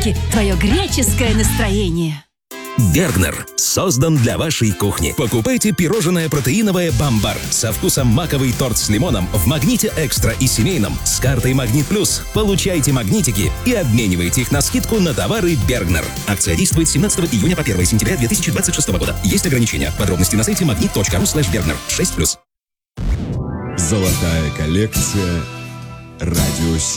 Магнитики – твое греческое настроение. Бергнер создан для вашей кухни. Покупайте пирожное протеиновое «Бамбар» со вкусом маковый торт с лимоном в «Магните Экстра» и семейном с картой «Магнит Плюс». Получайте магнитики и обменивайте их на скидку на товары Бергнер. Акция действует с 17 июня по 1 сентября 2026 года. Есть ограничения. Подробности на сайте magnet.ru/Бергнер. 6+. Золотая коллекция «Радио 7».